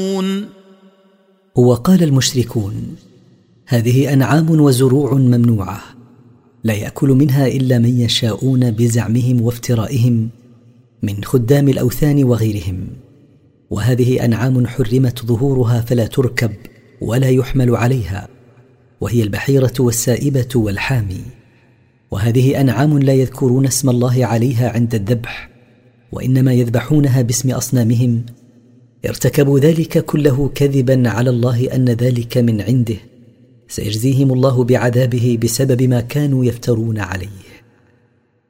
وقال المشركون: هذه أنعام وزروع ممنوعة لا يأكل منها إلا من يشاءون بزعمهم وافترائهم من خدام الأوثان وغيرهم، وهذه أنعام حرمت ظهورها فلا تركب ولا يحمل عليها، وهي البحيرة والسائبة والحامي. وهذه أنعام لا يذكرون اسم الله عليها عند الذبح، وإنما يذبحونها باسم أصنامهم. ارتكبوا ذلك كله كذبا على الله أن ذلك من عنده، سيجزيهم الله بعذابه بسبب ما كانوا يفترون عليه.